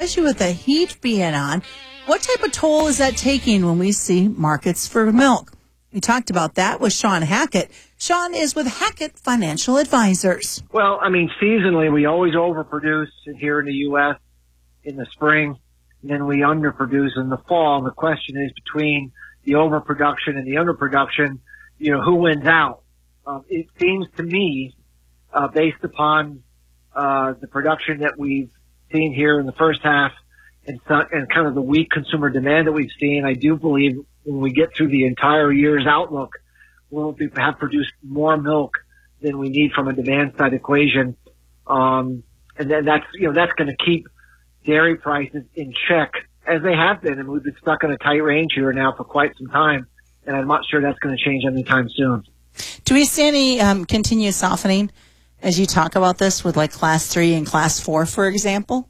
especially with the heat being on. What type of toll is that taking when we see markets for milk? We talked about that with Sean Hackett. Sean is with Hackett Financial Advisors. Well, I mean, seasonally, we always overproduce here in the U.S. in the spring, and then we underproduce in the fall. And the question is, between the overproduction and the underproduction, who wins out? It seems to me, based upon the production that we've seen here in the first half and kind of the weak consumer demand that we've seen, I do believe when we get through the entire year's outlook, we'll have produced more milk than we need from a demand side equation. And then that's going to keep dairy prices in check as they have been. And we've been stuck in a tight range here now for quite some time. And I'm not sure that's going to change anytime soon. Do we see any continued softening as you talk about this with like class 3 and class 4, for example?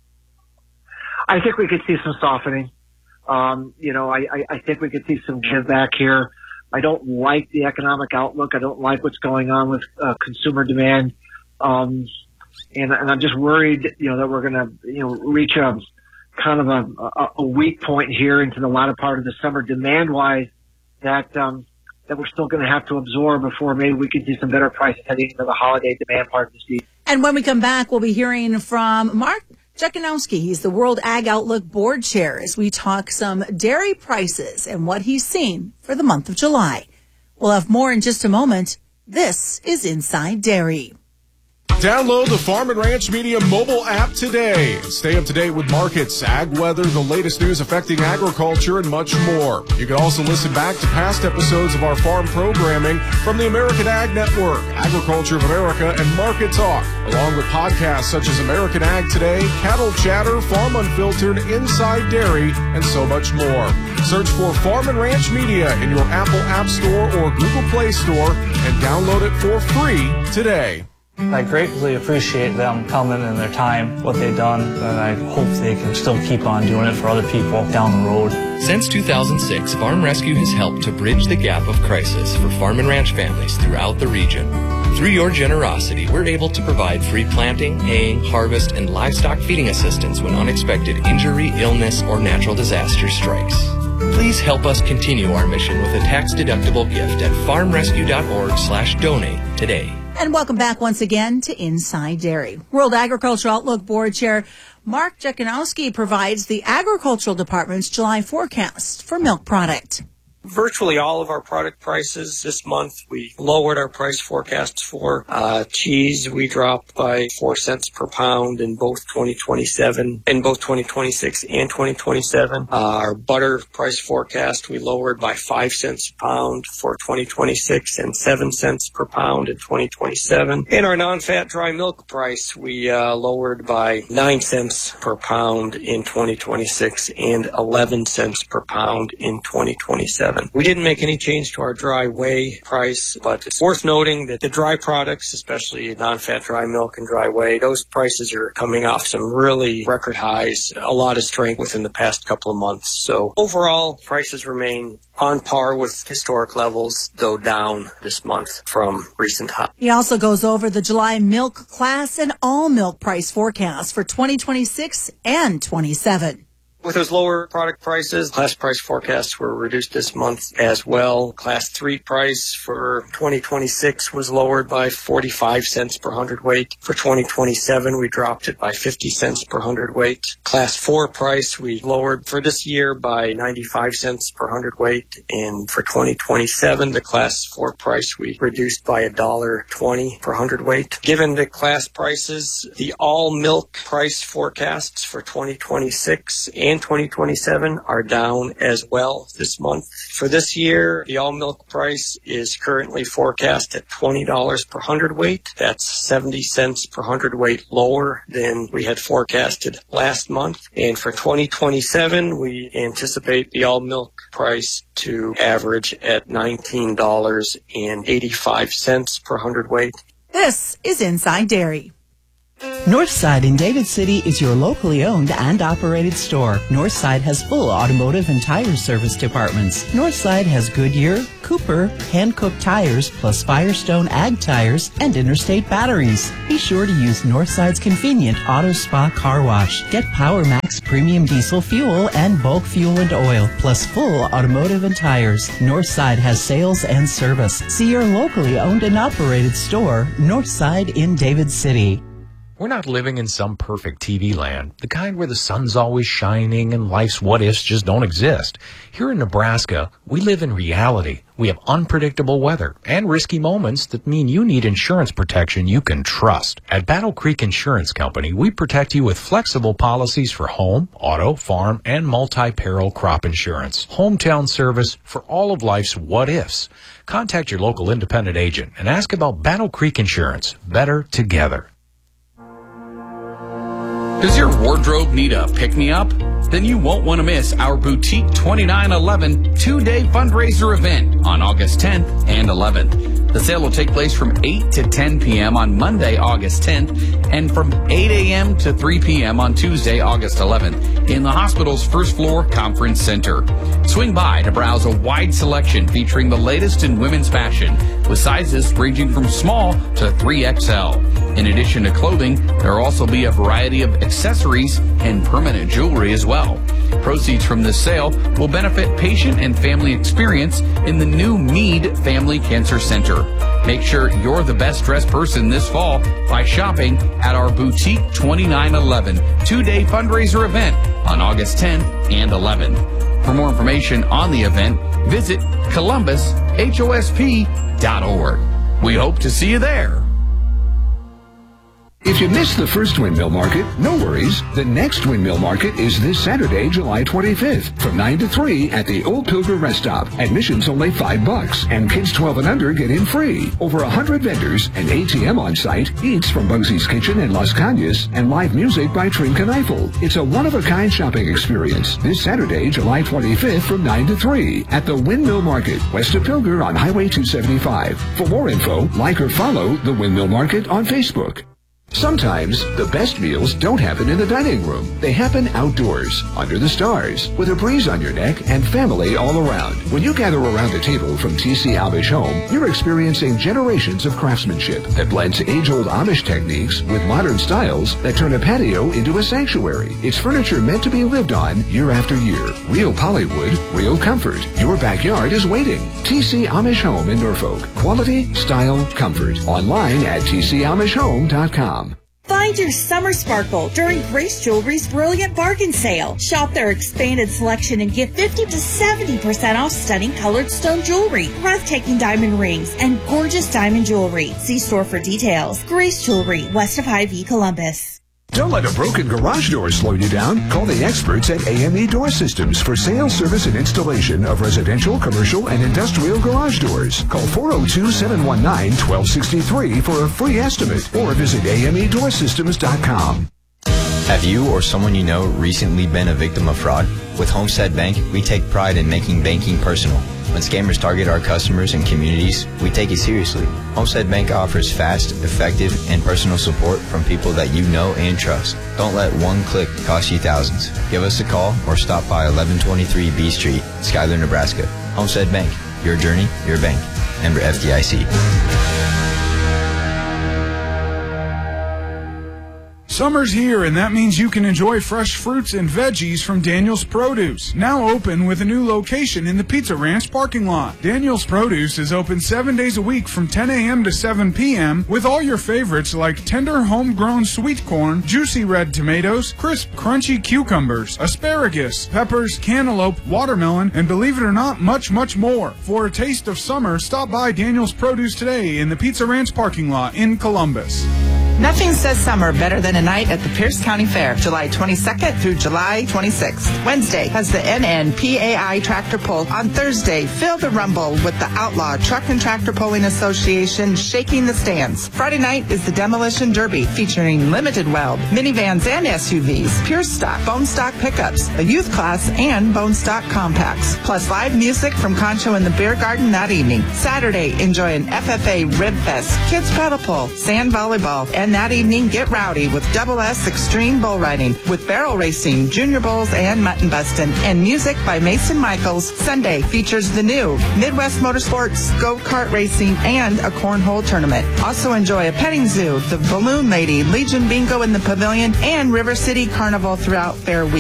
I think we could see some softening. I think we could see some give back here. I don't like the economic outlook. I don't like what's going on with consumer demand. And I'm just worried, that we're going to, reach a kind of a weak point here into the latter part of the summer demand-wise that we're still going to have to absorb before maybe we can see some better prices heading into the holiday demand part of the season. And when we come back, we'll be hearing from Mark Jekanowski. He's the World Ag Outlook Board Chair as we talk some dairy prices and what he's seen for the month of July. We'll have more in just a moment. This is Inside Dairy. Download the Farm and Ranch Media mobile app today and stay up to date with markets, ag weather, the latest news affecting agriculture, and much more. You can also listen back to past episodes of our farm programming from the American Ag Network, Agriculture of America, and Market Talk, along with podcasts such as American Ag Today, Cattle Chatter, Farm Unfiltered, Inside Dairy, and so much more. Search for Farm and Ranch Media in your Apple App Store or Google Play Store and download it for free today. I greatly appreciate them coming and their time, what they've done, and I hope they can still keep on doing it for other people down the road. Since 2006, Farm Rescue has helped to bridge the gap of crisis for farm and ranch families throughout the region. Through your generosity, we're able to provide free planting, haying, harvest, and livestock feeding assistance when unexpected injury, illness, or natural disaster strikes. Please help us continue our mission with a tax-deductible gift at farmrescue.org/donate today. And welcome back once again to Inside Dairy. World Agricultural Outlook Board Chair Mark Jekanowski provides the Agricultural Department's July forecast for milk product. Virtually all of our product prices this month, we lowered our price forecasts for cheese. We dropped by 4 cents per pound in both 2026 and 2027. Our butter price forecast, we lowered by 5 cents a pound for 2026 and 7 cents per pound in 2027. And our non-fat dry milk price, we lowered by 9 cents per pound in 2026 and 11 cents per pound in 2027. We didn't make any change to our dry whey price, but it's worth noting that the dry products, especially non-fat dry milk and dry whey, those prices are coming off some really record highs, a lot of strength within the past couple of months. So overall, prices remain on par with historic levels, though down this month from recent highs. He also goes over the July milk class and all milk price forecast for 2026 and 27. With those lower product prices, class price forecasts were reduced this month as well. Class 3 price for 2026 was lowered by 45 cents per hundredweight. For 2027, we dropped it by 50 cents per hundredweight. Class 4 price we lowered for this year by 95 cents per hundredweight. And for 2027, the Class 4 price we reduced by $1.20 per hundredweight. Given the class prices, the all milk price forecasts for 2026 and 2027 are down as well this month. For this year, the all milk price is currently forecast at $20 per hundredweight. That's 70 cents per hundredweight lower than we had forecasted last month. And for 2027, we anticipate the all milk price to average at $19.85 per hundredweight. This is Inside Dairy. Northside in David City is your locally owned and operated store. Northside has full automotive and tire service departments. Northside has Goodyear, Cooper, hand-cooked tires, plus Firestone Ag tires and Interstate batteries. Be sure to use Northside's convenient Auto Spa car wash. Get Power Max premium diesel fuel and bulk fuel and oil, plus full automotive and tires. Northside has sales and service. See your locally owned and operated store, Northside in David City. We're not living in some perfect TV land, the kind where the sun's always shining and life's what-ifs just don't exist. Here in Nebraska, we live in reality. We have unpredictable weather and risky moments that mean you need insurance protection you can trust. At Battle Creek Insurance Company, we protect you with flexible policies for home, auto, farm, and multi-peril crop insurance. Hometown service for all of life's what-ifs. Contact your local independent agent and ask about Battle Creek Insurance. Better together. Does your wardrobe need a pick-me-up? Then you won't want to miss our Boutique 2911 two-day fundraiser event on August 10th and 11th. The sale will take place from 8 to 10 p.m. on Monday, August 10th, and from 8 a.m. to 3 p.m. on Tuesday, August 11th, in the hospital's first floor conference center. Swing by to browse a wide selection featuring the latest in women's fashion, with sizes ranging from small to 3XL. In addition to clothing, there will also be a variety of accessories and permanent jewelry as well. Proceeds from this sale will benefit patient and family experience in the new Meade Family Cancer Center. Make sure you're the best dressed person this fall by shopping at our Boutique 2911 two-day fundraiser event on August 10th and 11th. For more information on the event, visit ColumbusHOSP.org. We hope to see you there. If you missed the first Windmill Market, no worries. The next Windmill Market is this Saturday, July 25th, from 9 to 3 at the Old Pilger Rest Stop. Admission's only $5, and kids 12 and under get in free. Over 100 vendors, an ATM on site, eats from Bugsy's Kitchen in Las Cañas, and live music by Trim Kneifel. It's a one-of-a-kind shopping experience. This Saturday, July 25th, from 9 to 3 at the Windmill Market, west of Pilger on Highway 275. For more info, like or follow the Windmill Market on Facebook. Sometimes the best meals don't happen in the dining room. They happen outdoors, under the stars, with a breeze on your neck and family all around. When you gather around a table from TC Amish Home, you're experiencing generations of craftsmanship that blends age-old Amish techniques with modern styles that turn a patio into a sanctuary. It's furniture meant to be lived on year after year. Real polywood, real comfort. Your backyard is waiting. TC Amish Home in Norfolk. Quality, style, comfort. Online at tcamishhome.com. Find your summer sparkle during Grace Jewelry's Brilliant Bargain Sale. Shop their expanded selection and get 50 to 70% off stunning colored stone jewelry, breathtaking diamond rings, and gorgeous diamond jewelry. See store for details. Grace Jewelry, west of Hy-Vee, Columbus. Don't let a broken garage door slow you down. Call the experts at AME Door Systems for sales, service, and installation of residential, commercial, and industrial garage doors. Call 402-719-1263 for a free estimate or visit AMEDoorSystems.com. Have you or someone you know recently been a victim of fraud? With Homestead Bank, we take pride in making banking personal. When scammers target our customers and communities, we take it seriously. Homestead Bank offers fast, effective, and personal support from people that you know and trust. Don't let one click cost you thousands. Give us a call or stop by 1123 B Street, Schuyler, Nebraska. Homestead Bank, your journey, your bank. Member FDIC. Summer's here, and that means you can enjoy fresh fruits and veggies from Daniel's Produce. Now open with a new location in the Pizza Ranch parking lot. Daniel's Produce is open 7 days a week from 10 a.m. to 7 p.m. with all your favorites like tender homegrown sweet corn, juicy red tomatoes, crisp crunchy cucumbers, asparagus, peppers, cantaloupe, watermelon, and believe it or not, much, much more. For a taste of summer, stop by Daniel's Produce today in the Pizza Ranch parking lot in Columbus. Nothing says summer better than a night at the Pierce County Fair, July 22nd through July 26th. Wednesday has the NNPAI Tractor Pull. On Thursday, feel the rumble with the Outlaw Truck and Tractor Pulling Association shaking the stands. Friday night is the Demolition Derby featuring limited weld, minivans and SUVs, pure stock, bone stock pickups, a youth class, and bone stock compacts. Plus live music from Concho in the Beer Garden that evening. Saturday, enjoy an FFA Rib Fest, kids paddle pull, sand volleyball, and And that evening, get rowdy with Double S Extreme Bull Riding with barrel racing, junior bulls, and mutton bustin'. And music by Mason Michaels. Sunday features the new Midwest Motorsports, go-kart racing, and a cornhole tournament. Also enjoy a petting zoo, the Balloon Lady, Legion Bingo in the Pavilion, and River City Carnival throughout Fair Week.